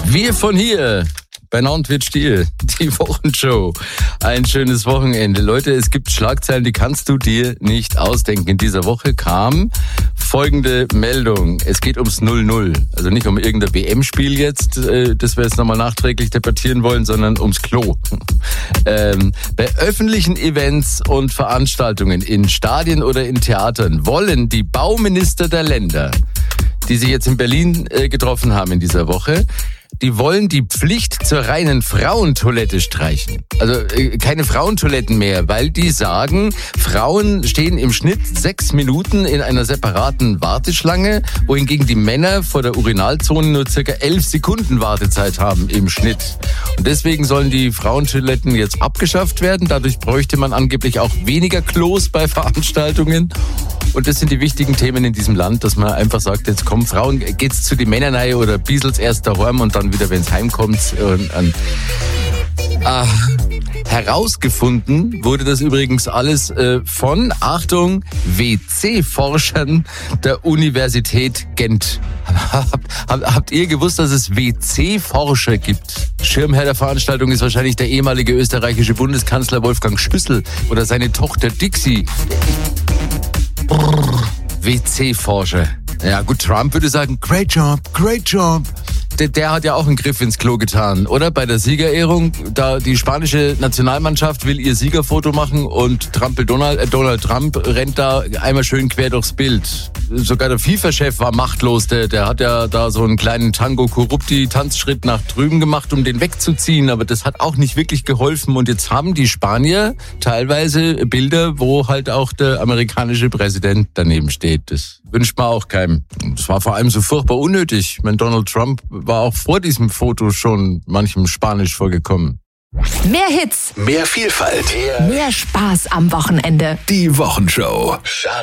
Wir von hier, bei Nantes wird still, die Wochenshow. Ein schönes Wochenende. Leute, es gibt Schlagzeilen, die kannst du dir nicht ausdenken. In dieser Woche kam folgende Meldung. Es geht ums 0-0. Also nicht um irgendein WM-Spiel jetzt, das wir jetzt nochmal nachträglich debattieren wollen, sondern ums Klo. Bei öffentlichen Events und Veranstaltungen in Stadien oder in Theatern wollen die Bauminister der Länder, die sich jetzt in Berlin getroffen haben in dieser Woche, die wollen die Pflicht zur reinen Frauentoilette streichen. Also keine Frauentoiletten mehr, weil die sagen, Frauen stehen im Schnitt 6 Minuten in einer separaten Warteschlange, wohingegen die Männer vor der Urinalzone nur circa 11 Sekunden Wartezeit haben im Schnitt. Und deswegen sollen die Frauentoiletten jetzt abgeschafft werden. Dadurch bräuchte man angeblich auch weniger Klos bei Veranstaltungen. Und das sind die wichtigen Themen in diesem Land, dass man einfach sagt, jetzt kommen Frauen, geht's zu die Männern rein oder Biesels erst daheim und dann wieder, wenn's heimkommt. Herausgefunden wurde das übrigens alles von, Achtung, WC-Forschern der Universität Gent. Habt ihr gewusst, dass es WC-Forscher gibt? Schirmherr der Veranstaltung ist wahrscheinlich der ehemalige österreichische Bundeskanzler Wolfgang Schüssel oder seine Tochter Dixie. WC-Forscher. Ja gut, Trump würde sagen, great job, great job. Der hat ja auch einen Griff ins Klo getan, oder? Bei der Siegerehrung, da die spanische Nationalmannschaft will ihr Siegerfoto machen und Donald Trump rennt da einmal schön quer durchs Bild. Sogar der FIFA-Chef war machtlos, der hat ja da so einen kleinen Tango-Corrupti-Tanzschritt nach drüben gemacht, um den wegzuziehen, aber das hat auch nicht wirklich geholfen und jetzt haben die Spanier teilweise Bilder, wo halt auch der amerikanische Präsident daneben steht. Das wünscht man auch keinem. Das war vor allem so furchtbar unnötig. Ich meine, Donald Trump war auch vor diesem Foto schon manchem Spanisch vorgekommen. Mehr Hits, mehr Vielfalt, mehr Spaß am Wochenende. Die Wochenshow.